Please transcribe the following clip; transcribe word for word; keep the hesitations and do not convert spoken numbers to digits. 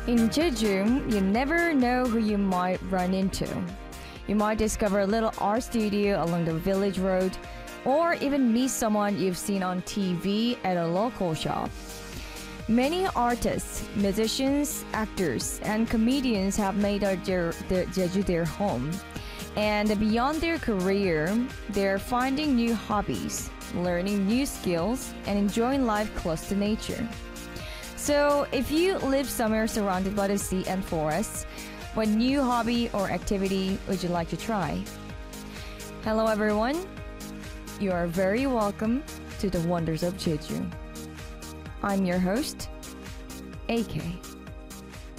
In Jeju, you never know who you might run into. You might discover a little art studio along the village road, or even meet someone you've seen on T V at a local shop. Many artists, musicians, actors, and comedians have made their, their Jeju their home. And beyond their career, they're finding new hobbies, learning new skills, and enjoying life close to nature. So, if you live somewhere surrounded by the sea and forests, what new hobby or activity would you like to try? Hello, everyone. You are very welcome to the Wonders of Jeju. I'm your host, A K.